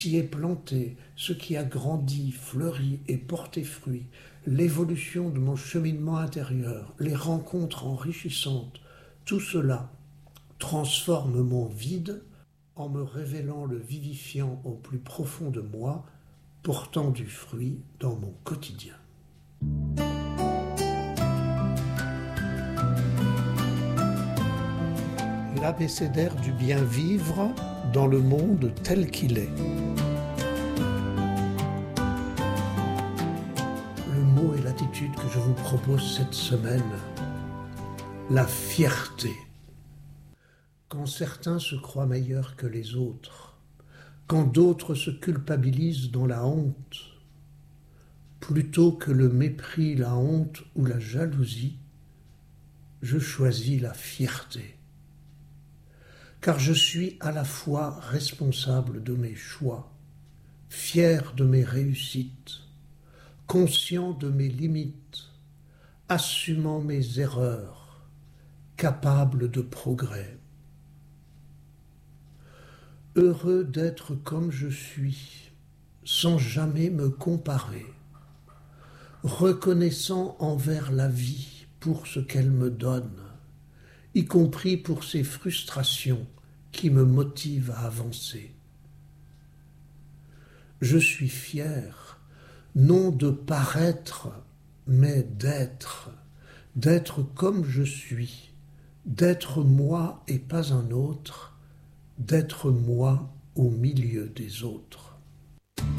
Qui est planté, ce qui a grandi, fleuri et porté fruit, l'évolution de mon cheminement intérieur, les rencontres enrichissantes, tout cela transforme mon vide en me révélant le vivifiant au plus profond de moi, portant du fruit dans mon quotidien. L'abécédaire du bien vivre dans le monde tel qu'il est. Le mot et l'attitude que je vous propose cette semaine, la fierté. Quand certains se croient meilleurs que les autres, quand d'autres se culpabilisent dans la honte, plutôt que le mépris, la honte ou la jalousie, je choisis la fierté. Car je suis à la fois responsable de mes choix, fier de mes réussites, conscient de mes limites, assumant mes erreurs, capable de progrès. Heureux d'être comme je suis, sans jamais me comparer, reconnaissant envers la vie pour ce qu'elle me donne, y compris pour ses frustrations qui me motivent à avancer. Je suis fier, non de paraître, mais d'être comme je suis, d'être moi et pas un autre, d'être moi au milieu des autres.